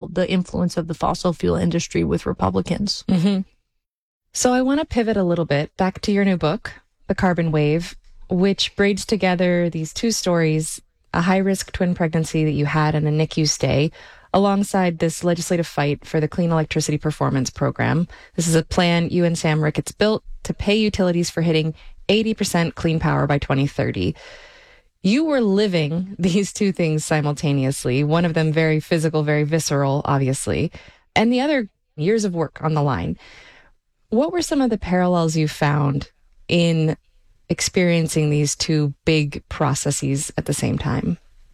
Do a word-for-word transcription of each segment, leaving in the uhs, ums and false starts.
the influence of the fossil fuel industry with Republicans. Mm-hmm. So I want to pivot a little bit back to your new book, The Carbon Wave, which braids together these two stories, a high-risk twin pregnancy that you had and a N I C U stay, alongside this legislative fight for the Clean Electricity Performance Program. This is a plan you and Sam Ricketts built to pay utilities for hitting eighty percent clean power by twenty thirty. You were living these two things simultaneously, one of them very physical, very visceral, obviously, and the other years of work on the line. What were some of the parallels you found in experiencing these two big processes at the same time?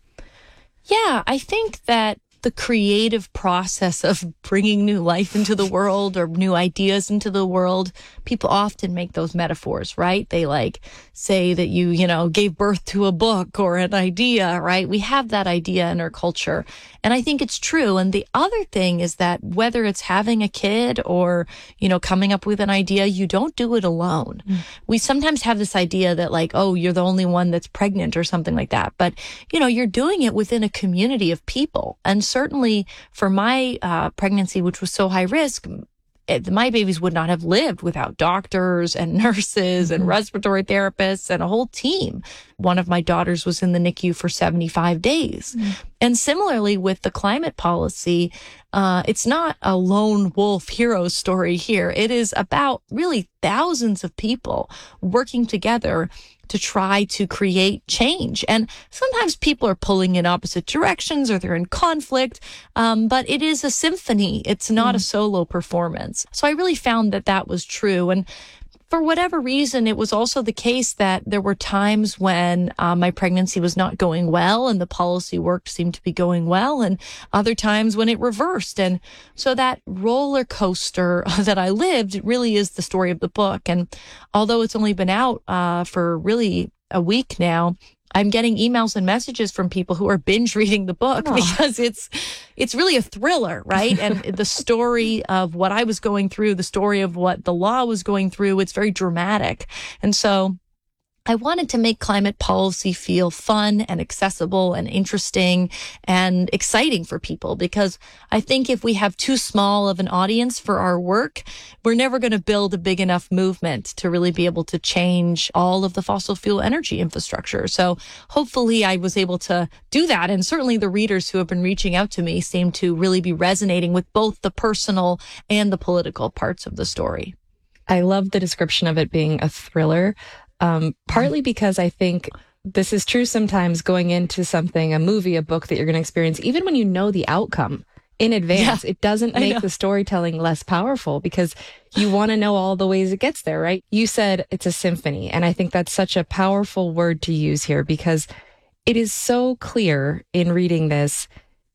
Yeah, I think that the creative process of bringing new life into the world or new ideas into the world, people often make those metaphors, right? They like say that you, you know, gave birth to a book or an idea, right? We have that idea in our culture. And I think it's true. And the other thing is that whether it's having a kid or, you know, coming up with an idea, you don't do it alone. Mm. We sometimes have this idea that like, oh, you're the only one that's pregnant or something like that. But, you know, you're doing it within a community of people. And certainly for my uh, pregnancy, which was so high risk, it, my babies would not have lived without doctors and nurses and mm-hmm. respiratory therapists and a whole team. One of my daughters was in the N I C U for seventy-five days. Mm-hmm. And similarly with the climate policy, uh, it's not a lone wolf hero story here. It is about really thousands of people working together to try to create change. And sometimes people are pulling in opposite directions or they're in conflict. Um, but it is a symphony. It's not mm. a solo performance. So I really found that that was true. And for whatever reason, it was also the case that there were times when uh, my pregnancy was not going well and the policy work seemed to be going well, and other times when it reversed. And so that roller coaster that I lived really is the story of the book. And although it's only been out uh, for really a week now, I'm getting emails and messages from people who are binge reading the book. Aww. Because it's it's really a thriller, right? And the story of what I was going through, the story of what the law was going through, it's very dramatic. And so I wanted to make climate policy feel fun and accessible and interesting and exciting for people, because I think if we have too small of an audience for our work, we're never going to build a big enough movement to really be able to change all of the fossil fuel energy infrastructure. So hopefully I was able to do that. And certainly the readers who have been reaching out to me seem to really be resonating with both the personal and the political parts of the story. I love the description of it being a thriller. Um, partly because I think this is true sometimes going into something, a movie, a book that you're going to experience, even when you know the outcome in advance, yeah, it doesn't make the storytelling less powerful because you want to know all the ways it gets there, right? You said it's a symphony. And I think that's such a powerful word to use here because it is so clear in reading this,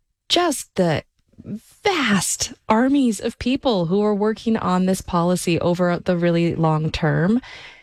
just the vast armies of people who are working on this policy over the really long term.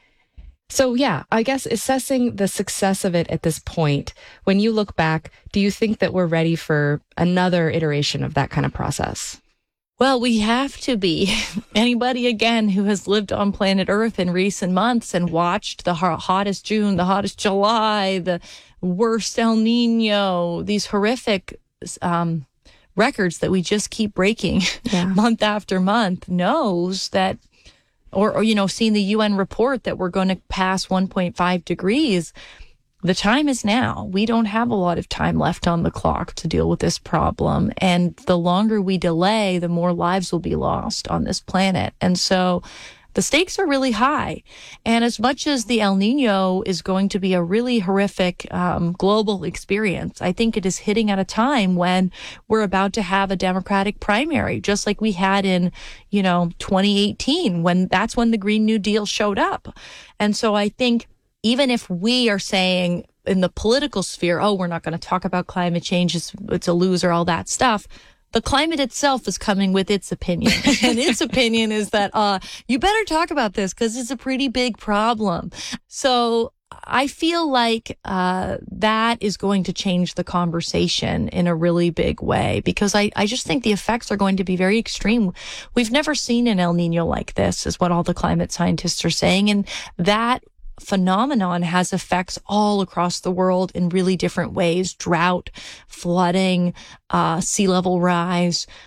So yeah, I guess assessing the success of it at this point, when you look back, do you think that we're ready for another iteration of that kind of process? Well, we have to be. Anybody, again, who has lived on planet Earth in recent months and watched the hottest June, the hottest July, the worst El Nino, these horrific um, records that we just keep breaking yeah. month after month, knows that Or, or, you know, seeing the U N report that we're going to pass one point five degrees, the time is now. We don't have a lot of time left on the clock to deal with this problem. And the longer we delay, the more lives will be lost on this planet. And so the stakes are really high. And as much as the El Nino is going to be a really horrific um, global experience, I think it is hitting at a time when we're about to have a Democratic primary, just like we had in, you know, twenty eighteen, when that's when the Green New Deal showed up. And so I think even if we are saying in the political sphere, oh, we're not going to talk about climate change, it's, it's a loser, all that stuff, the climate itself is coming with its opinion. And its opinion is that, uh, you better talk about this because it's a pretty big problem. So I feel like, uh, that is going to change the conversation in a really big way, because I, I just think the effects are going to be very extreme. We've never seen an El Nino like this, is what all the climate scientists are saying. And that phenomenon has effects all across the world in really different ways: drought, flooding, uh, sea level rise.